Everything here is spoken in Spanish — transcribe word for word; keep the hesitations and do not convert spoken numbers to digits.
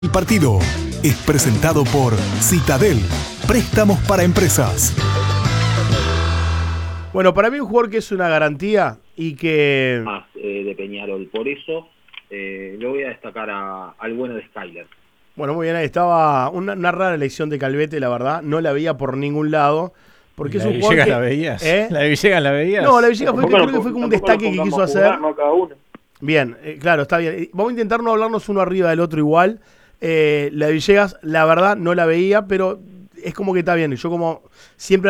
El partido es presentado por Citadel, préstamos para empresas. Bueno, para mí un jugador que es una garantía y que... Más eh, de Peñarol, por eso eh, le voy a destacar a, al bueno de Skyler. Bueno, muy bien, ahí estaba una, una rara elección de Calvete, la verdad, no la veía por ningún lado. Porque es ¿La un de jugador Villegas que, la veías? ¿eh? ¿La de Villegas la veías? No, la de Villegas fue, Tampoco creo lo que po- fue como un tampoco lo destaque que quiso pongamos a hacer. jugar, no cada uno. Bien, eh, claro, está bien. Vamos a intentar no hablarnos uno arriba del otro igual. Eh, la de Villegas, la verdad, no la veía, pero es como que está bien. Yo como siempre